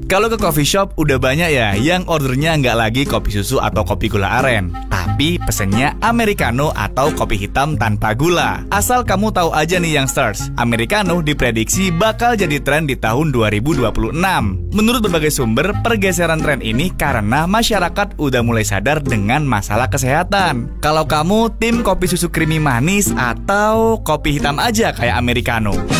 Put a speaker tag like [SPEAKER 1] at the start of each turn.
[SPEAKER 1] Kalau ke coffee shop udah banyak ya yang ordernya nggak lagi kopi susu atau kopi gula aren, tapi pesennya americano atau kopi hitam tanpa gula. Asal kamu tahu aja nih youngsters, americano diprediksi bakal jadi tren di tahun 2026. Menurut berbagai sumber, pergeseran tren ini karena masyarakat udah mulai sadar dengan masalah kesehatan. Kalau kamu tim kopi susu creamy manis atau kopi hitam aja kayak americano?